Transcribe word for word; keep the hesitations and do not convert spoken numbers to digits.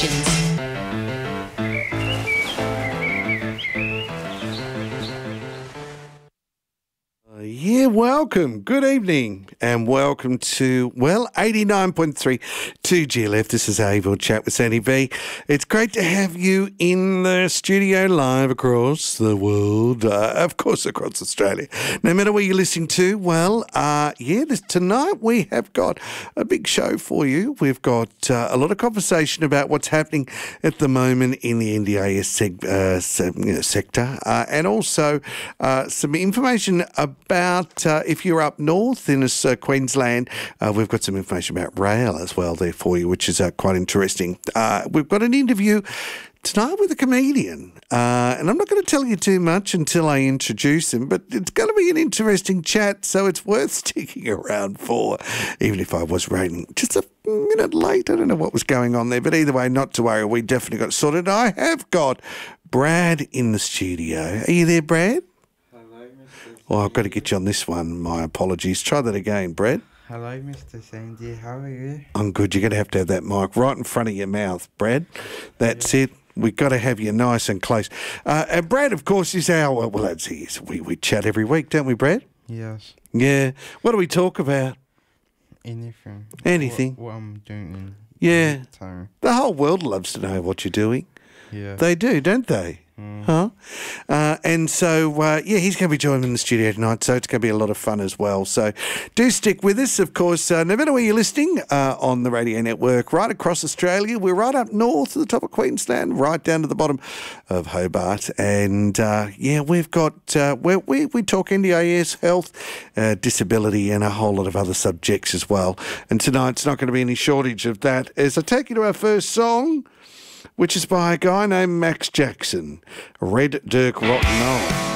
Sessions. Yeah, welcome. Good evening and welcome to, well, eighty-nine point three two G L F. This is Ava Chat with Sandy B. It's great to have you in the studio live across the world, uh, of course, across Australia. No matter where you're listening to, well, uh, yeah, this, tonight we have got a big show for you. We've got uh, a lot of conversation about what's happening at the moment in the N D I S seg- uh, se- you know, sector uh, and also uh, some information about uh, if you're up north in uh, Queensland, uh, we've got some information about rail as well there for you, which is uh, quite interesting. Uh, we've got an interview tonight with a comedian, uh, and I'm not going to tell you too much until I introduce him, but it's going to be an interesting chat, so it's worth sticking around for, even if I was running just a minute late. I don't know what was going on there, but either way, not to worry, we definitely got it sorted. I have got Brad in the studio. Are you there, Brad? Oh, I've got to get you on this one. My apologies. Try that again, Brett. Hello, Mister Sandy. How are you? I'm good. You're going to have to have that mic right in front of your mouth, Brad. That's yeah. it. We've got to have you nice and close. Uh, and Brad, of course, is our... Well, that's his. We, we chat every week, don't we, Brad? Yes. Yeah. What do we talk about? Anything. Anything. What, what I'm doing in yeah. time. The whole world loves to know what you're doing. Yeah. They do, don't they? Mm. Huh? Uh, and so, uh, yeah, he's going to be joining in the studio tonight, so it's going to be a lot of fun as well. So do stick with us, of course, uh, no matter where you're listening uh, on the radio network, right across Australia. We're right up north to the top of Queensland, right down to the bottom of Hobart. And, uh, yeah, we've got, uh, we, we, we talk N D I S, health, uh, disability, and a whole lot of other subjects as well. And tonight's not going to be any shortage of that. As I take you to our first song, which is by a guy named Max Jackson, Red Dirk Rotten Knoll.